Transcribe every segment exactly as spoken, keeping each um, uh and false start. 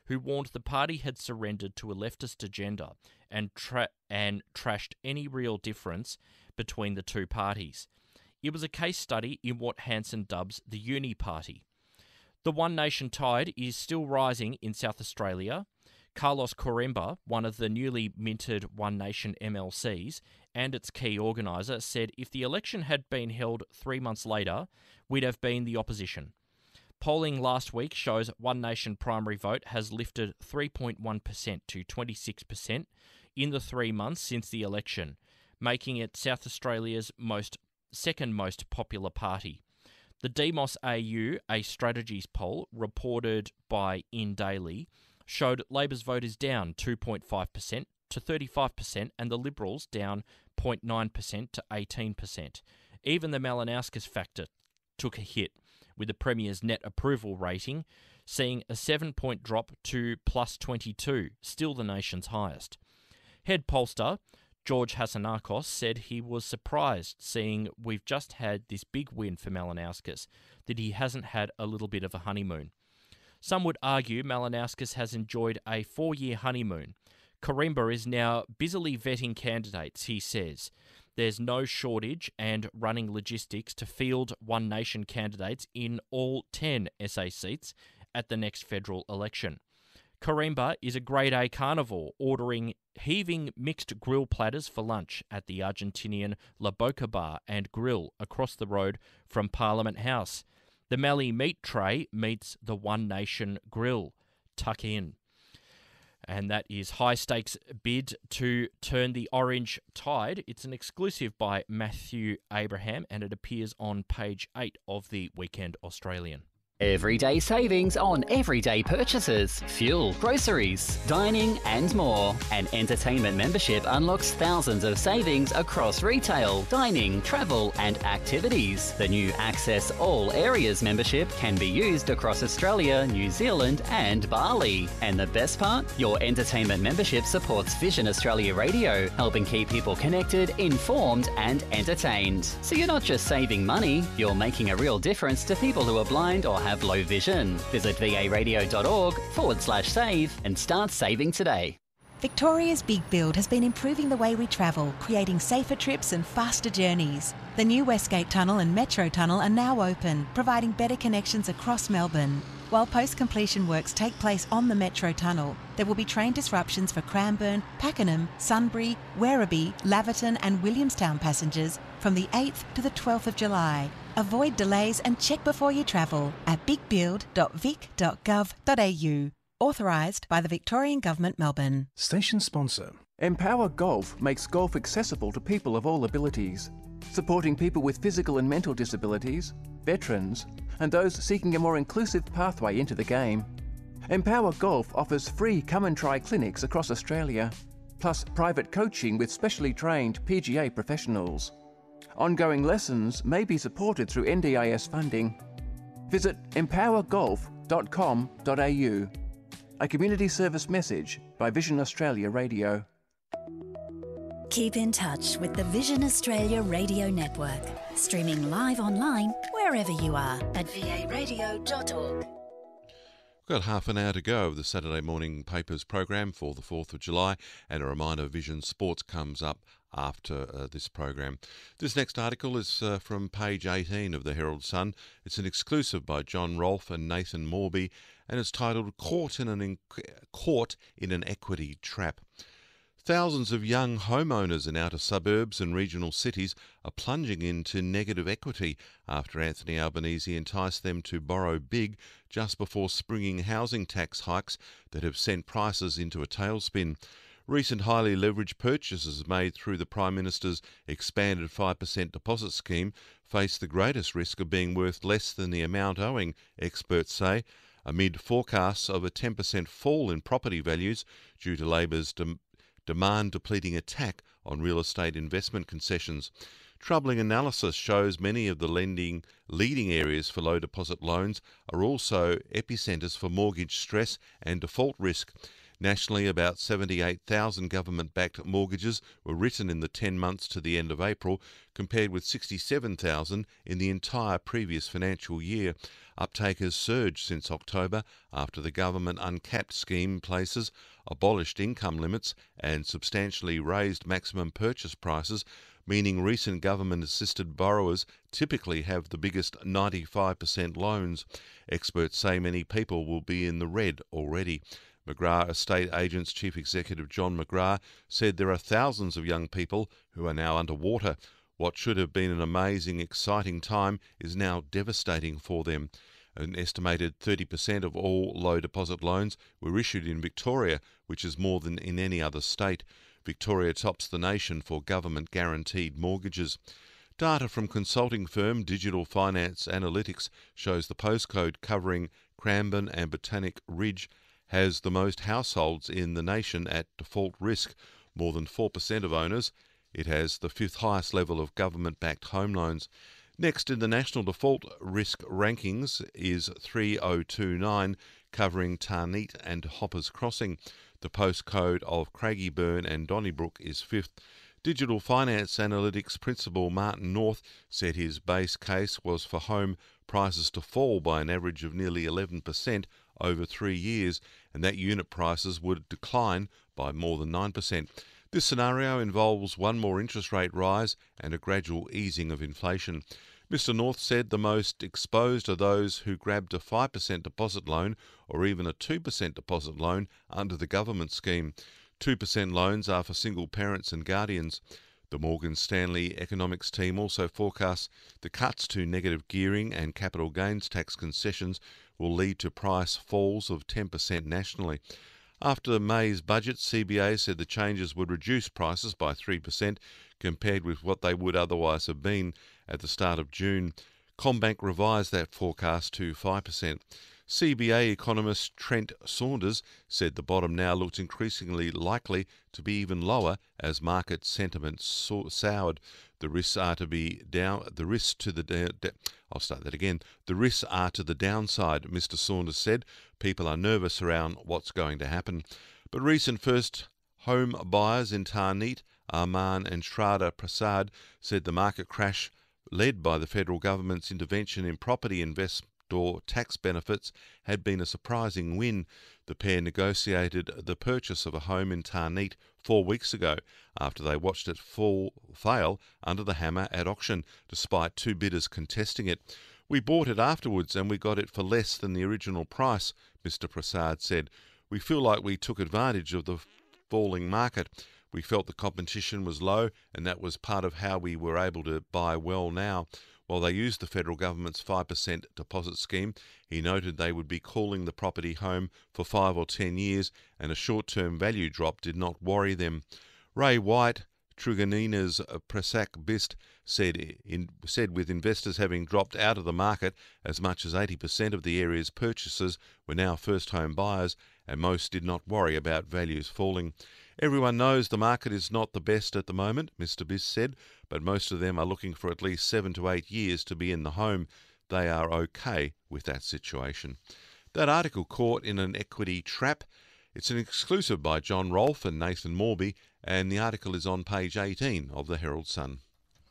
who warned the party had surrendered to a leftist agenda and, tra- and trashed any real difference between the two parties. It was a case study in what Hanson dubs the Uni Party. The One Nation tide is still rising in South Australia. Carlos Coremba, one of the newly minted One Nation M L Cs and its key organiser, said if the election had been held three months later, we'd have been the opposition. Polling last week shows One Nation primary vote has lifted three point one percent to twenty-six percent in the three months since the election, making it South Australia's most second most popular party. The Demos A U, a strategies poll reported by In Daily, showed Labor's vote is down two point five percent to thirty-five percent and the Liberals down zero point nine percent to eighteen percent. Even the Malinauskas factor took a hit, with the Premier's net approval rating seeing a seven-point drop to plus twenty-two, still the nation's highest. Head pollster George Hasanakos said he was surprised seeing we've just had this big win for Malinauskas, that he hasn't had a little bit of a honeymoon. Some would argue Malinauskas has enjoyed a four-year honeymoon. Coremba is now busily vetting candidates, he says. There's no shortage and running logistics to field One Nation candidates in all ten S A seats at the next federal election. Coremba is a grade A carnivore, ordering heaving mixed grill platters for lunch at the Argentinian La Boca Bar and Grill across the road from Parliament House. The Mallee meat tray meets the One Nation grill. Tuck in. And that is High Stakes Bid to Turn the Orange Tide. It's an exclusive by Matthew Abraham and it appears on page eight of the Weekend Australian. Everyday savings on everyday purchases, fuel, groceries, dining and more. An entertainment membership unlocks thousands of savings across retail, dining, travel and activities. The new Access All Areas membership can be used across Australia, New Zealand and Bali. And the best part? Your entertainment membership supports Vision Australia Radio, helping keep people connected, informed and entertained. So you're not just saving money, you're making a real difference to people who are blind or have low vision. Visit varadio.org forward slash save and start saving today. Victoria's Big Build has been improving the way we travel, creating safer trips and faster journeys. The new Westgate Tunnel and Metro Tunnel are now open, providing better connections across Melbourne. While post-completion works take place on the Metro Tunnel, there will be train disruptions for Cranbourne, Pakenham, Sunbury, Werribee, Laverton and Williamstown passengers from the eighth to the twelfth of July. Avoid delays and check before you travel at big build dot vic dot gov dot a u. Authorised by the Victorian Government, Melbourne. Station sponsor. Empower Golf makes golf accessible to people of all abilities, supporting people with physical and mental disabilities, veterans, and those seeking a more inclusive pathway into the game. Empower Golf offers free come and try clinics across Australia, plus private coaching with specially trained P G A professionals. Ongoing lessons may be supported through N D I S funding. Visit empower golf dot com dot a u. A community service message by Vision Australia Radio. Keep in touch with the Vision Australia Radio Network, streaming live online wherever you are at v a radio dot org. We've got half an hour to go of the Saturday morning papers program for the fourth of July, and a reminder Vision Sports comes up after uh, this program. This next article is uh, from page eighteen of the Herald Sun. It's an exclusive by John Rolfe and Nathan Morby, and it's titled Caught in an, in- Caught in an Equity Trap. Thousands of young homeowners in outer suburbs and regional cities are plunging into negative equity after Anthony Albanese enticed them to borrow big just before springing housing tax hikes that have sent prices into a tailspin. Recent highly leveraged purchases made through the Prime Minister's expanded five percent deposit scheme face the greatest risk of being worth less than the amount owing, experts say, amid forecasts of a ten percent fall in property values due to Labor's dem- demand-depleting attack on real estate investment concessions. Troubling analysis shows many of the lending leading areas for low deposit loans are also epicentres for mortgage stress and default risk. Nationally, about seventy-eight thousand government-backed mortgages were written in the ten months to the end of April, compared with sixty-seven thousand in the entire previous financial year. Uptake has surged since October after the government uncapped scheme places, abolished income limits and substantially raised maximum purchase prices, meaning recent government-assisted borrowers typically have the biggest ninety-five percent loans. Experts say many people will be in the red already. McGrath Estate Agents Chief Executive John McGrath said there are thousands of young people who are now underwater. What should have been an amazing, exciting time is now devastating for them. An estimated thirty percent of all low deposit loans were issued in Victoria, which is more than in any other state. Victoria tops the nation for government-guaranteed mortgages. Data from consulting firm Digital Finance Analytics shows the postcode covering Cranbourne and Botanic Ridge has the most households in the nation at default risk, more than four percent of owners. It has the fifth highest level of government-backed home loans. Next in the national default risk rankings is three oh two nine, covering Tarneet and Hoppers Crossing. The postcode of Craigieburn and Donnybrook is fifth. Digital Finance Analytics principal Martin North said his base case was for home prices to fall by an average of nearly eleven percent over three years, and that unit prices would decline by more than nine percent. This scenario involves one more interest rate rise and a gradual easing of inflation. Mister North said the most exposed are those who grabbed a five percent deposit loan or even a two percent deposit loan under the government scheme. two percent loans are for single parents and guardians. The Morgan Stanley economics team also forecasts the cuts to negative gearing and capital gains tax concessions will lead to price falls of ten percent nationally. After May's budget, C B A said the changes would reduce prices by three percent compared with what they would otherwise have been at the start of June. CommBank revised that forecast to five percent. C B A economist Trent Saunders said the bottom now looks increasingly likely to be even lower as market sentiment so- soured. The risks are to be down. The risks to the da- da- I'll start that again. The risks are to the downside, Mister Saunders said. People are nervous around what's going to happen. But recent first home buyers in Tarneet, Arman and Shraddha Prasad said the market crash led by the federal government's intervention in property investor tax benefits had been a surprising win. The pair negotiated the purchase of a home in Tarneet four weeks ago after they watched it fall fail under the hammer at auction, despite two bidders contesting it. We bought it afterwards and we got it for less than the original price, Mister Prasad said. We feel like we took advantage of the falling market. We felt the competition was low and that was part of how we were able to buy well now. While they used the federal government's five percent deposit scheme, he noted they would be calling the property home for five or ten years and a short-term value drop did not worry them. Ray White, Truganina's Prasak Bist, said, in, said with investors having dropped out of the market, as much as eighty percent of the area's purchasers were now first-home buyers and most did not worry about values falling. Everyone knows the market is not the best at the moment, Mister Biss said, but most of them are looking for at least seven to eight years to be in the home. They are okay with that situation. That article caught in an equity trap. It's an exclusive by John Rolfe and Nathan Morby, and the article is on page eighteen of the Herald Sun.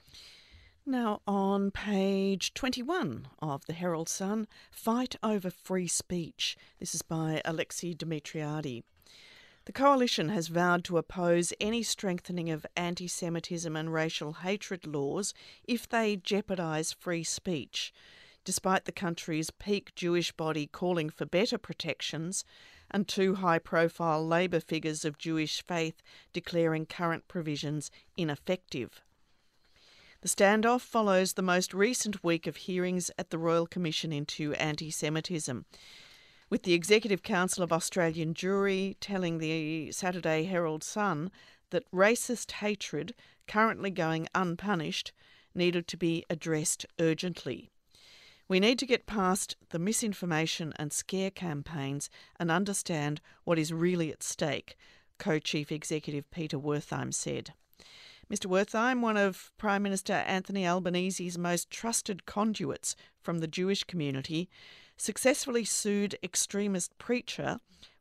Now on page twenty-one of the Herald Sun, Fight Over Free Speech. This is by Alexei Dimitriadi. The Coalition has vowed to oppose any strengthening of anti-Semitism and racial hatred laws if they jeopardise free speech, despite the country's peak Jewish body calling for better protections and two high-profile Labour figures of Jewish faith declaring current provisions ineffective. The standoff follows the most recent week of hearings at the Royal Commission into Anti-Semitism, with the Executive Council of Australian Jewry telling the Saturday Herald Sun that racist hatred, currently going unpunished, needed to be addressed urgently. We need to get past the misinformation and scare campaigns and understand what is really at stake, Co-Chief Executive Peter Wertheim said. Mister Wertheim, one of Prime Minister Anthony Albanese's most trusted conduits from the Jewish community, successfully sued extremist preacher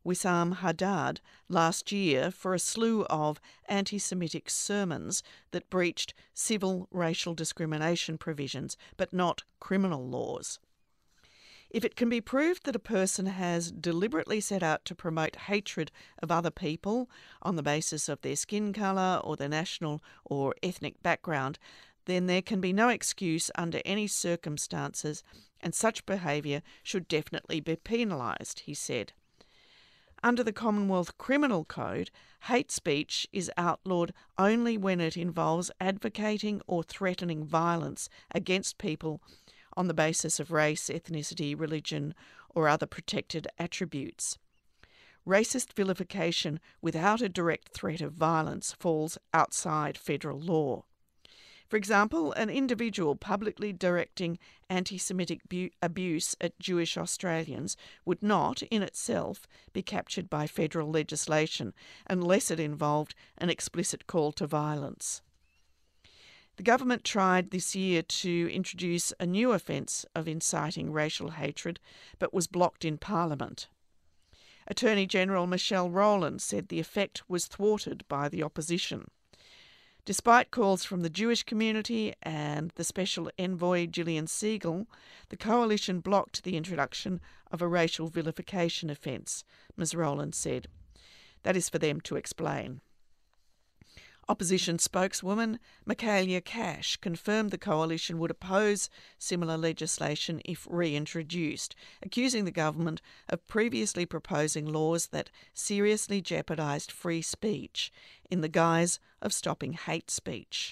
Wissam Haddad last year for a slew of anti-Semitic sermons that breached civil racial discrimination provisions, but not criminal laws. If it can be proved that a person has deliberately set out to promote hatred of other people on the basis of their skin colour or their national or ethnic background, then there can be no excuse under any circumstances, and such behaviour should definitely be penalised, he said. Under the Commonwealth Criminal Code, hate speech is outlawed only when it involves advocating or threatening violence against people on the basis of race, ethnicity, religion, or other protected attributes. Racist vilification without a direct threat of violence falls outside federal law. For example, an individual publicly directing anti-Semitic bu- abuse at Jewish Australians would not, in itself, be captured by federal legislation unless it involved an explicit call to violence. The government tried this year to introduce a new offence of inciting racial hatred, but was blocked in Parliament. Attorney General Michelle Rowland said the effect was thwarted by the opposition. Despite calls from the Jewish community and the Special Envoy Gillian Siegel, the coalition blocked the introduction of a racial vilification offence, Ms Rowland said. That is for them to explain. Opposition spokeswoman Michaelia Cash confirmed the coalition would oppose similar legislation if reintroduced, accusing the government of previously proposing laws that seriously jeopardised free speech in the guise of stopping hate speech.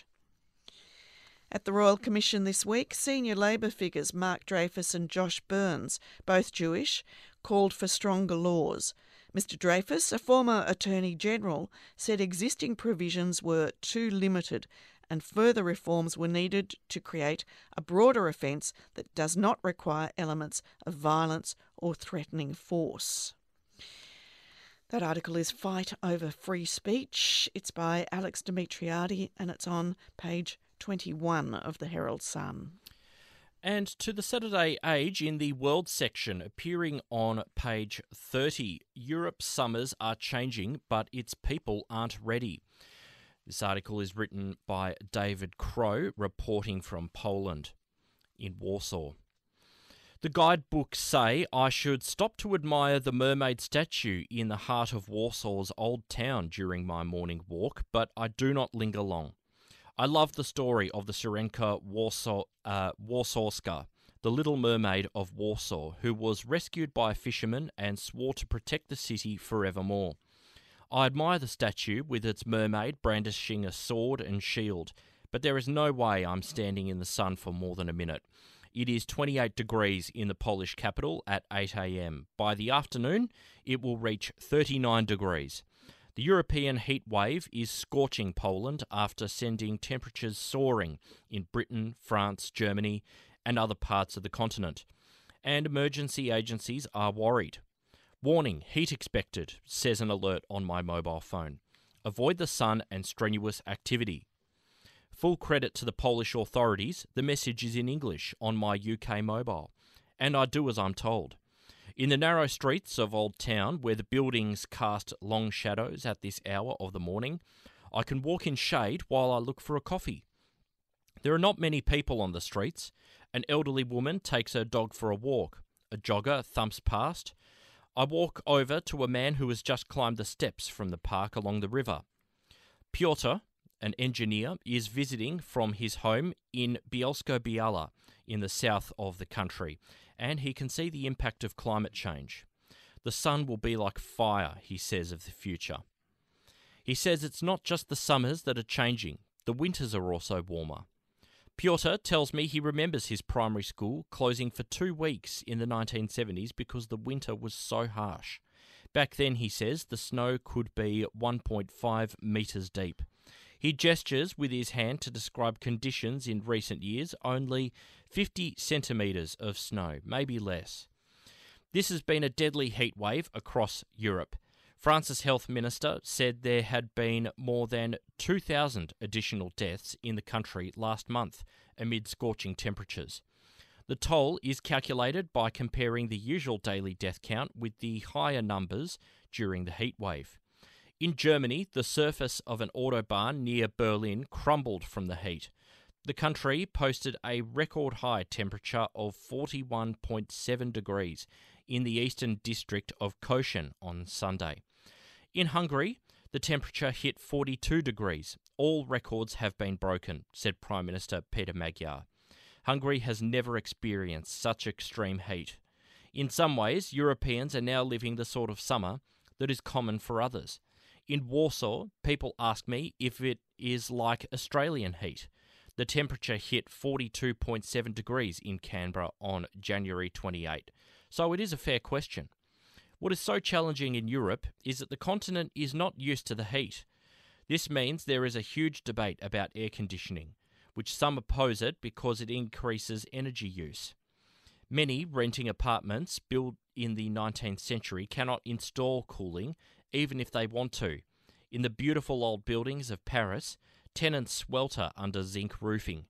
At the Royal Commission this week, senior Labor figures Mark Dreyfus and Josh Burns, both Jewish, called for stronger laws. Mister Dreyfus, a former Attorney-General, said existing provisions were too limited and further reforms were needed to create a broader offence that does not require elements of violence or threatening force. That article is Fight Over Free Speech. It's by Alex Demetriadi and it's on page twenty-one of the Herald Sun. And to the Saturday Age in the World section, appearing on page thirty, Europe's summers are changing, but its people aren't ready. This article is written by David Crow, reporting from Poland in Warsaw. The guidebooks say I should stop to admire the mermaid statue in the heart of Warsaw's old town during my morning walk, but I do not linger long. I love the story of the Syrenka Warsaw, uh, Warsawska, the Little Mermaid of Warsaw, who was rescued by a fisherman and swore to protect the city forevermore. I admire the statue with its mermaid brandishing a sword and shield, but there is no way I'm standing in the sun for more than a minute. It is twenty-eight degrees in the Polish capital at eight a m. By the afternoon, it will reach thirty-nine degrees. The European heat wave is scorching Poland after sending temperatures soaring in Britain, France, Germany, and other parts of the continent. And emergency agencies are worried. Warning, heat expected, says an alert on my mobile phone. Avoid the sun and strenuous activity. Full credit to the Polish authorities, the message is in English on my U K mobile. And I do as I'm told. In the narrow streets of Old Town, where the buildings cast long shadows at this hour of the morning, I can walk in shade while I look for a coffee. There are not many people on the streets. An elderly woman takes her dog for a walk. A jogger thumps past. I walk over to a man who has just climbed the steps from the park along the river. Piotr, an engineer, is visiting from his home in Bielsko-Biala in the south of the country, and he can see the impact of climate change. The sun will be like fire, he says of the future. He says it's not just the summers that are changing, the winters are also warmer. Piotr tells me he remembers his primary school closing for two weeks in the nineteen seventies because the winter was so harsh. Back then, he says, the snow could be one point five metres deep. He gestures with his hand to describe conditions in recent years, only fifty centimetres of snow, maybe less. This has been a deadly heat wave across Europe. France's health minister said there had been more than two thousand additional deaths in the country last month amid scorching temperatures. The toll is calculated by comparing the usual daily death count with the higher numbers during the heat wave. In Germany, the surface of an autobahn near Berlin crumbled from the heat. The country posted a record high temperature of forty-one point seven degrees in the eastern district of Koshin on Sunday. In Hungary, the temperature hit forty-two degrees. All records have been broken, said Prime Minister Peter Magyar. Hungary has never experienced such extreme heat. In some ways, Europeans are now living the sort of summer that is common for others. In Warsaw, people ask me if it is like Australian heat. The temperature hit forty-two point seven degrees in Canberra on January twenty-eighth, so it is a fair question. What is so challenging in Europe is that the continent is not used to the heat. This means there is a huge debate about air conditioning, which some oppose it because it increases energy use. Many renting apartments built in the nineteenth century cannot install cooling, even if they want to. In the beautiful old buildings of Paris, tenants swelter under zinc roofing.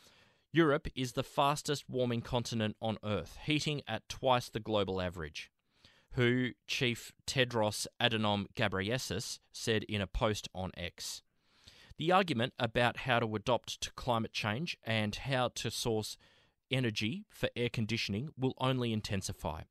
Europe is the fastest warming continent on Earth, heating at twice the global average. W H O chief Tedros Adhanom Ghebreyesus said in a post on X. The argument about how to adapt to climate change and how to source energy for air conditioning will only intensify.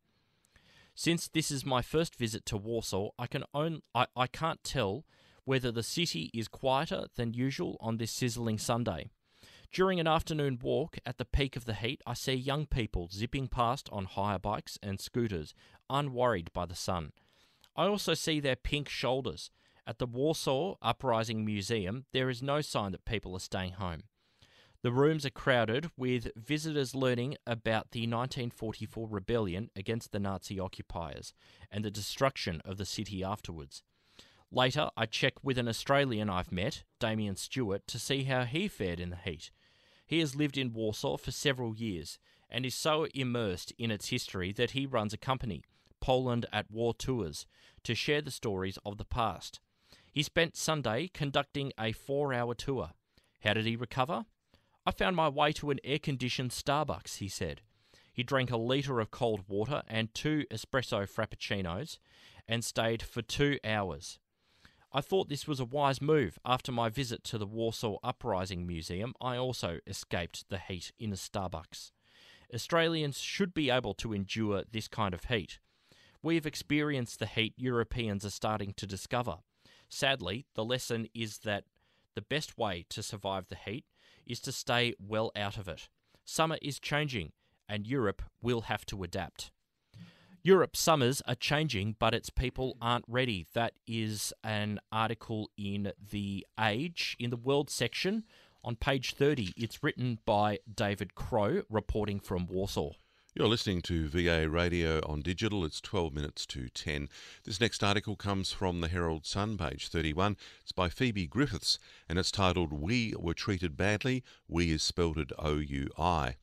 Since this is my first visit to Warsaw, I, can own, I, I can't tell whether the city is quieter than usual on this sizzling Sunday. During an afternoon walk at the peak of the heat, I see young people zipping past on hire bikes and scooters, unworried by the sun. I also see their pink shoulders. At the Warsaw Uprising Museum, there is no sign that people are staying home. The rooms are crowded with visitors learning about the nineteen forty-four rebellion against the Nazi occupiers and the destruction of the city afterwards. Later, I check with an Australian I've met, Damien Stewart, to see how he fared in the heat. He has lived in Warsaw for several years and is so immersed in its history that he runs a company, Poland at War Tours, to share the stories of the past. He spent Sunday conducting a four-hour tour. How did he recover? I found my way to an air-conditioned Starbucks, he said. He drank a litre of cold water and two espresso frappuccinos and stayed for two hours. I thought this was a wise move. After my visit to the Warsaw Uprising Museum, I also escaped the heat in a Starbucks. Australians should be able to endure this kind of heat. We have experienced the heat Europeans are starting to discover. Sadly, the lesson is that the best way to survive the heat is to stay well out of it. Summer is changing, and Europe will have to adapt. Europe's summers are changing, but its people aren't ready. That is an article in The Age, in the World section, on page thirty. It's written by David Crow, reporting from Warsaw. You're listening to V A Radio on digital. It's twelve minutes to ten. This next article comes from the Herald Sun, page thirty-one. It's by Phoebe Griffiths, and it's titled, We Were Treated Badly. We is spelled O U I.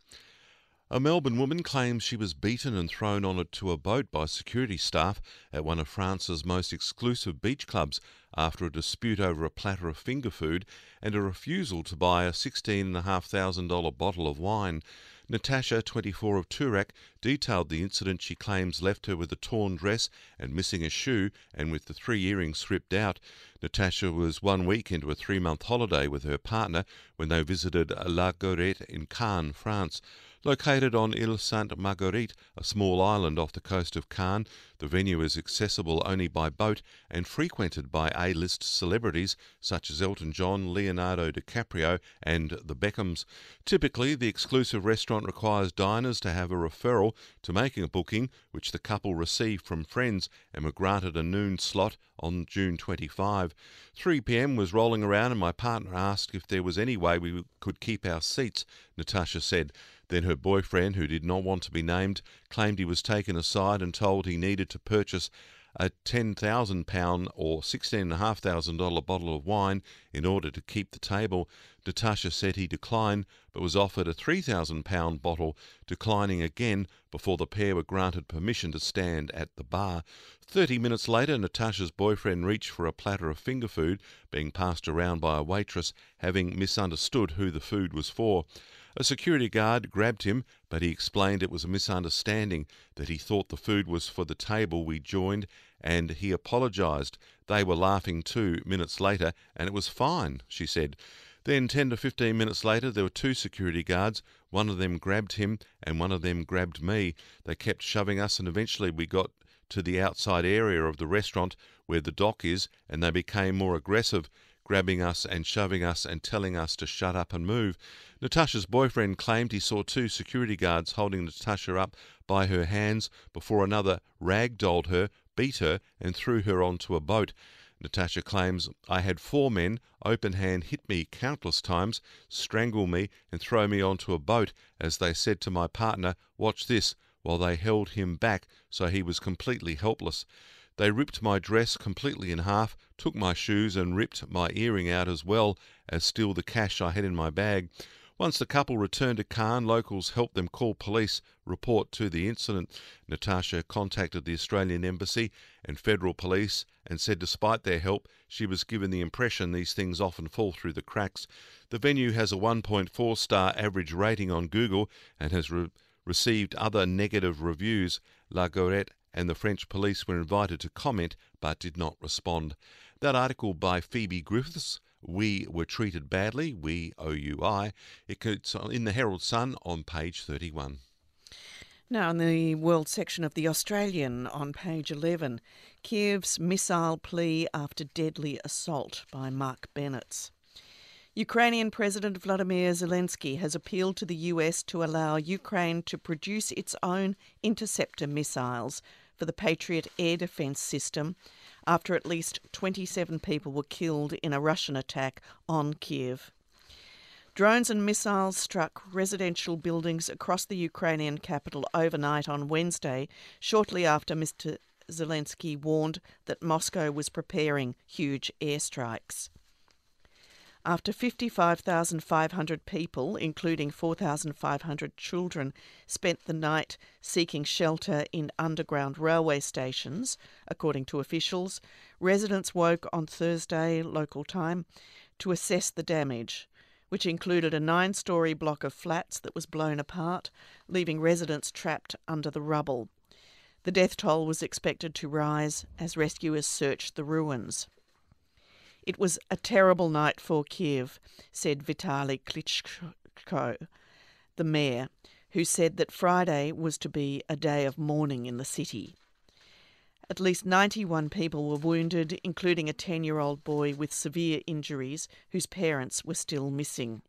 A Melbourne woman claims she was beaten and thrown onto a boat by security staff at one of France's most exclusive beach clubs after a dispute over a platter of finger food and a refusal to buy a sixteen thousand five hundred dollars bottle of wine. Natasha, twenty-four, of Toorak, detailed the incident she claims left her with a torn dress and missing a shoe and with the three earrings ripped out. Natasha was one week into a three-month holiday with her partner when they visited La Gorette in Cannes, France. Located on Ile Sainte-Marguerite, a small island off the coast of Cannes, the venue is accessible only by boat and frequented by A-list celebrities such as Elton John, Leonardo DiCaprio and the Beckhams. Typically, the exclusive restaurant requires diners to have a referral to making a booking, which the couple received from friends and were granted a noon slot on June twenty-fifth. three p.m. was rolling around and my partner asked if there was any way we could keep our seats, Natasha said. Then her boyfriend, who did not want to be named, claimed he was taken aside and told he needed to purchase a ten thousand pounds or sixteen thousand five hundred dollars bottle of wine in order to keep the table. Natasha said he declined, but was offered a three thousand pounds bottle, declining again before the pair were granted permission to stand at the bar. Thirty minutes later, Natasha's boyfriend reached for a platter of finger food, being passed around by a waitress, having misunderstood who the food was for. A security guard grabbed him, but he explained it was a misunderstanding, that he thought the food was for the table we joined, and he apologised. They were laughing too minutes later, and it was fine, she said. Then ten to fifteen minutes later there were two security guards. One of them grabbed him and one of them grabbed me. They kept shoving us, and eventually we got to the outside area of the restaurant where the dock is, and they became more aggressive, grabbing us and shoving us and telling us to shut up and move. Natasha's boyfriend claimed he saw two security guards holding Natasha up by her hands before another ragdolled her, beat her and threw her onto a boat. Natasha claims, I had four men open hand hit me countless times, strangle me and throw me onto a boat as they said to my partner, watch this, while they held him back so he was completely helpless. They ripped my dress completely in half, took my shoes and ripped my earring out as well as steal the cash I had in my bag. Once the couple returned to Cairn, locals helped them call police, report to the incident. Natasha contacted the Australian Embassy and federal police and said despite their help, she was given the impression these things often fall through the cracks. The venue has a one point four star average rating on Google and has re- received other negative reviews. La Gorette and the French police were invited to comment but did not respond. That article by Phoebe Griffiths, We Were Treated Badly, we O U I, it's in the Herald Sun on page thirty-one. Now, in the world section of the Australian on page eleven, Kiev's missile plea after deadly assault by Mark Bennett. Ukrainian President Vladimir Zelensky has appealed to the U S to allow Ukraine to produce its own interceptor missiles for the Patriot air defence system after at least twenty-seven people were killed in a Russian attack on Kiev. Drones and missiles struck residential buildings across the Ukrainian capital overnight on Wednesday, shortly after Mister Zelensky warned that Moscow was preparing huge airstrikes. After fifty-five thousand five hundred people, including four thousand five hundred children, spent the night seeking shelter in underground railway stations, according to officials, residents woke on Thursday, local time, to assess the damage, which included a nine-storey block of flats that was blown apart, leaving residents trapped under the rubble. The death toll was expected to rise as rescuers searched the ruins. It was a terrible night for Kiev, said Vitaly Klitschko, the mayor, who said that Friday was to be a day of mourning in the city. At least ninety-one people were wounded, including a ten-year-old boy with severe injuries whose parents were still missing.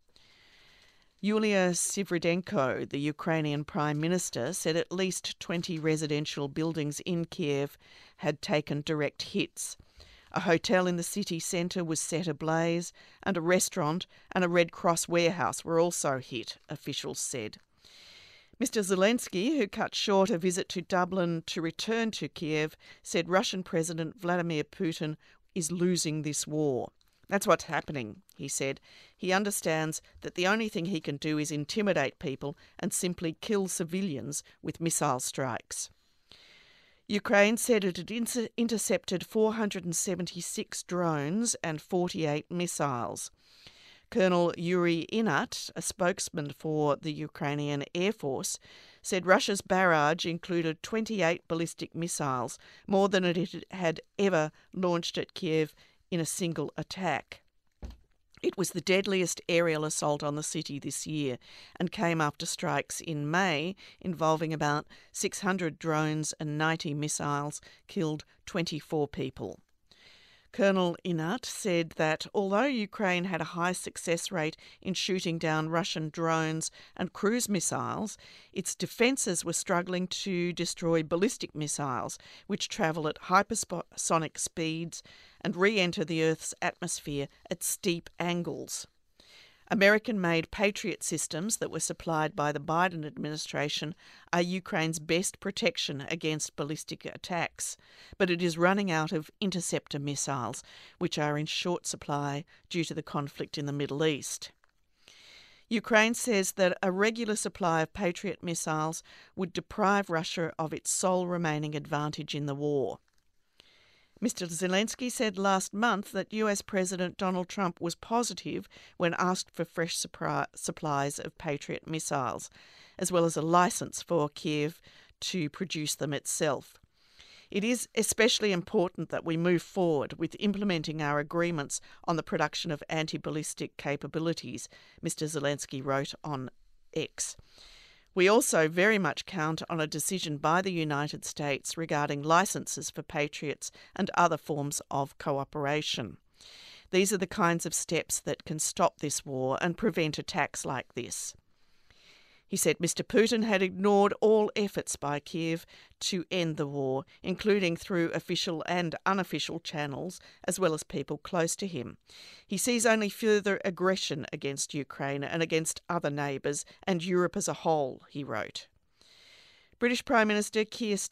Yulia Sviridenko, the Ukrainian Prime Minister, said at least twenty residential buildings in Kiev had taken direct hits. A hotel in the city centre was set ablaze, and a restaurant and a Red Cross warehouse were also hit, officials said. Mister Zelensky, who cut short a visit to Dublin to return to Kiev, said Russian President Vladimir Putin is losing this war. That's what's happening, he said. He understands that the only thing he can do is intimidate people and simply kill civilians with missile strikes. Ukraine said it had inter- intercepted four hundred seventy-six drones and forty-eight missiles. Colonel Yuri Inat, a spokesman for the Ukrainian Air Force, said Russia's barrage included twenty-eight ballistic missiles, more than it had ever launched at Kiev in a single attack. It was the deadliest aerial assault on the city this year and came after strikes in May involving about six hundred drones and ninety missiles killed twenty-four people. Colonel Inat said that although Ukraine had a high success rate in shooting down Russian drones and cruise missiles, its defences were struggling to destroy ballistic missiles, which travel at hypersonic speeds and re-enter the Earth's atmosphere at steep angles. American-made Patriot systems that were supplied by the Biden administration are Ukraine's best protection against ballistic attacks, but it is running out of interceptor missiles, which are in short supply due to the conflict in the Middle East. Ukraine says that a regular supply of Patriot missiles would deprive Russia of its sole remaining advantage in the war. Mister Zelensky said last month that U S President Donald Trump was positive when asked for fresh suppri- supplies of Patriot missiles, as well as a licence for Kiev to produce them itself. It is especially important that we move forward with implementing our agreements on the production of anti-ballistic capabilities, Mister Zelensky wrote on X. We also very much count on a decision by the United States regarding licences for Patriots and other forms of cooperation. These are the kinds of steps that can stop this war and prevent attacks like this. He said Mister Putin had ignored all efforts by Kiev to end the war, including through official and unofficial channels, as well as people close to him. He sees only further aggression against Ukraine and against other neighbours and Europe as a whole, he wrote. British Prime Minister Keir